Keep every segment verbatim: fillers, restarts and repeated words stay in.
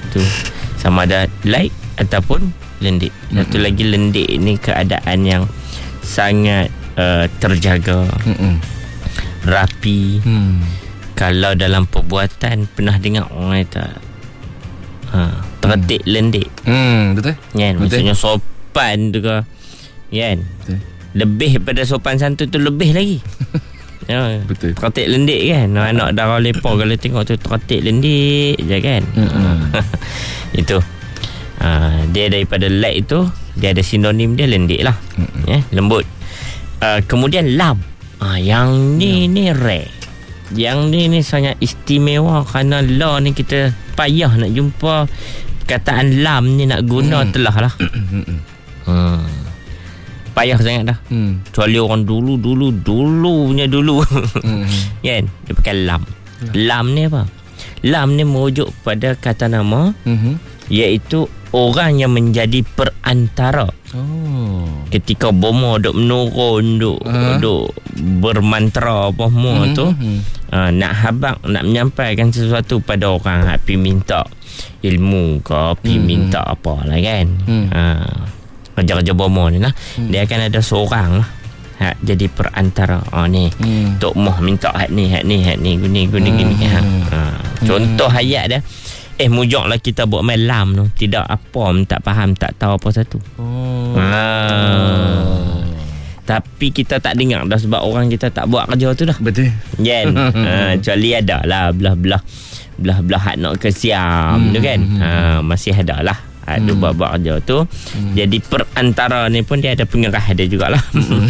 tu sama ada light ataupun lendik. Satu mm-hmm. lagi lendik ni keadaan yang sangat uh, terjaga, mm-hmm. rapi. Mm. Kalau dalam perbuatan pernah dengar orang kata ha, tertik mm. lendik. Hmm, betul. Kan, maksudnya sopan tu ke. Kan? Betul. Lebih pada sopan santun tu lebih lagi. Ya, betul. Tertik lendik kan. Anak darah lepa kalau tengok tu tertik lendik je kan. Mm-hmm. Itu. Uh, dia daripada light itu dia ada sinonim dia lendik lah. Mm-hmm. Ya, lembut. Uh, kemudian lam. Uh, yang ni yeah. ni rare. Yang ni ni sangat istimewa kerana la ni kita payah nak jumpa kataan lam ni nak guna mm. telah lah. hmm. Payah sangat dah. Hmm. Kecuali orang dulu dulu dulu punya dulu. Hmm. Kan? Dia pakai lam. Ya. Lam ni apa? Lam ni merujuk pada kata nama, mm-hmm. iaitu orang yang menjadi perantara. Oh. Ketika bomo duk menurun, duk uh. duk bermantra apa semua mm-hmm. tu, uh, nak habaq, nak menyampaikan sesuatu pada orang, pi minta ilmu ke, pi mm-hmm. minta apa lah kan. Mm. Uh, kerja-kerja bomo ni lah, hmm. dia akan ada seorang lah ha, jadi perantara. Oh ni hmm. Tok Moh minta hat ni hat ni hat ni gini gini hmm. gini ha. Ha. Contoh hmm. ayat dia, eh mujaklah kita buat main lam tu, tidak apa, tak faham, tak tahu apa satu. Oh. Ha. Oh. Tapi kita tak dengar dah sebab orang kita tak buat kerja tu dah. Betul. Kan? Ha, kecuali ada lah belah-belah belah-belah hak nak ke Siam hmm. tu kan. Ha, masih ada lah. Ada hmm. buat-buat kerja tu. hmm. Jadi perantara ni pun dia ada pengerah dia jugalah.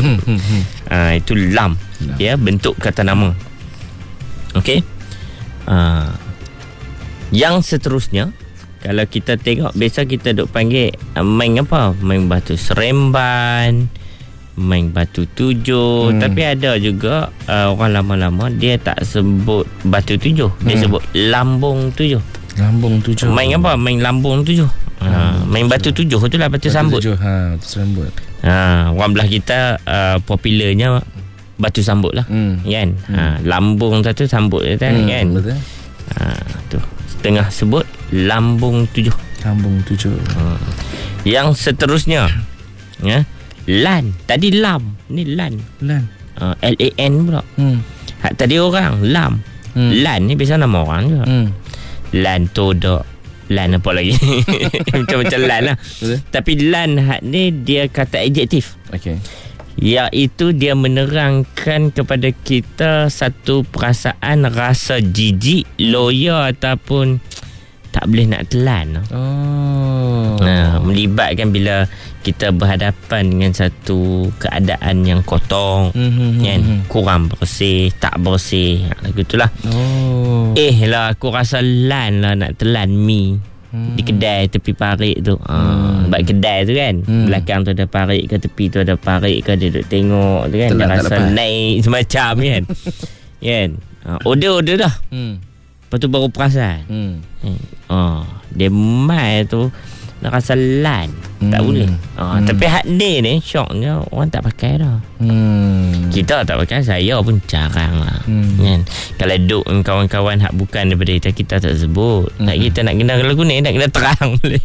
ha, Itu lam, lam. Ya, bentuk kata nama. Okey. ha. Yang seterusnya, kalau kita tengok, biasa kita duk panggil uh, main apa? Main batu seremban, main batu tujuh. hmm. Tapi ada juga uh, orang lama-lama dia tak sebut batu tujuh, dia hmm. sebut lambung tujuh. Lambung tujuh. Main apa? Main lambung tujuh. Ha, main batu tujuh tu lah, batu, batu sambut. Tujuh. Ha, batu sambut. Ha, orang belah kita uh, popularnya batu sambut lah. Hmm. Kan? Hmm. Ha, lambung satu sambut je kan. Hmm, betul. Ha, tu. Setengah sebut lambung tujuh. Lambung tujuh. Ha. Yang seterusnya, ya, lan. Tadi lam, ni lan. Lan. Ha, L A N pula. Hmm. Ha, tadi orang lam. Hmm. Lan ni biasa nama orang juga. Hmm. Lan todak. Lan apa lagi? Macam-macam lan lah. Betul? Tapi lan hak ni dia kata adjektif. Okey. Iaitu dia menerangkan kepada kita satu perasaan rasa jijik, loya ataupun tak boleh nak telan. Oh. Nah, melibatkan bila kita berhadapan dengan satu keadaan yang kotor, mm-hmm, kan? Mm-hmm. Kurang bersih, tak bersih. Ha, gitulah. Oh. Eh lah, aku rasa lan lah nak telan mi. Hmm. Di kedai tepi parit tu. Ha, hmm. Sebab kedai tu kan, hmm. belakang tu ada parit ke, tepi tu ada parit ke, dia duduk tengok tu kan. Telan, dia rasa naik semacam kan. Kan? Ha, order-order dah. Hmm. Lepas tu baru perasan. Hmm. Ha, dia mai tu nak rasa lan, hmm. tak boleh. Ha, hmm. Tapi hak day ni syoknya orang tak pakai dah. Hmm. Kita tak pakai, saya pun jarang lah. Hmm. Kan? Kalau duduk dengan kawan-kawan hak bukan daripada kita, kita tak sebut. Hmm. Nak kita nak kena lagu ni, nak kena terang boleh.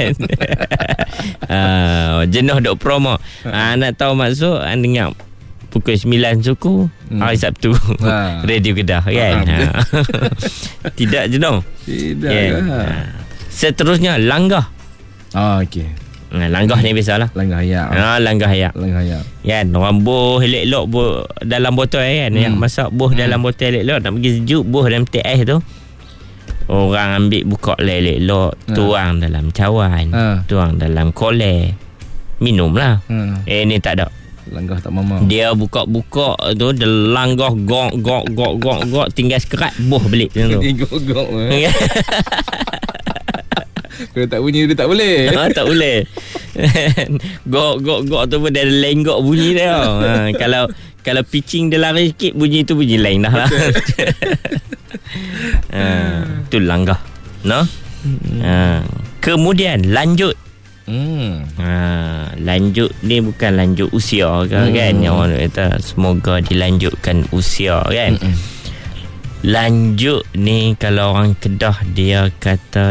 ha, jenuh duk promo. Ha, nak tahu maksud, anda dengar pukul sembilan suku hmm. hari Sabtu. Ha. Radio Kedah kan. Ha. Tidak jenuh. Tidak. Yeah. Ha. Seterusnya langgah. Ah, okey. Nah, langgah ni biasalah. Langgah ayak. Ha, langgah ayak. Langgah ayak. Kan, orang buh elok-elok buh dalam botol kan. Hmm. Yang masak buh hmm. dalam botol elok-elok, nak bagi sejuk buh dalam teh ais tu. Orang ambil buka elok-elok, ha. tuang dalam cawan, ha. tuang dalam kolek. Minumlah. Ha. Eh ni tak ada. Langgah tak mama. Dia buka-buka tu, dia langgah gok gok gok gok gok, tinggal sekerat buh balik macam tu. Gok gok. Kalau tak bunyi dia tak boleh. Ha, tak boleh. Gok gok gok tu pun dia lenggok bunyi dia. Ha, kalau kalau pitching dia lari sikit, bunyi tu bunyi lain dah lah. Ha, tu langgah. No? Ha, kemudian lanjut. Hmm. Ha, lanjut ni bukan lanjut usia ke, hmm. kan? Yang orang kata semoga dilanjutkan usia kan. Hmm. Lanjut ni kalau orang Kedah dia kata